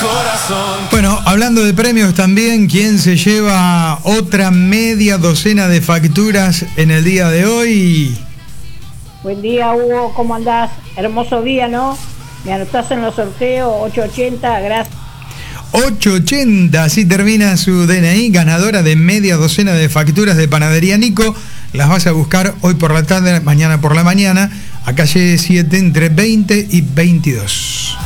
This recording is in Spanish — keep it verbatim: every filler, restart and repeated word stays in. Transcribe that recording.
corazón. Bueno, hablando de premios también, ¿quién se lleva otra media docena de facturas en el día de hoy? Buen día, Hugo, ¿cómo andás? Hermoso día, ¿no? Me anotás en los sorteos, ocho ochenta, gracias. ocho ochenta, así termina su D N I, ganadora de media docena de facturas de Panadería Nico. Las vas a buscar hoy por la tarde, mañana por la mañana, a calle siete entre veinte y veintidós.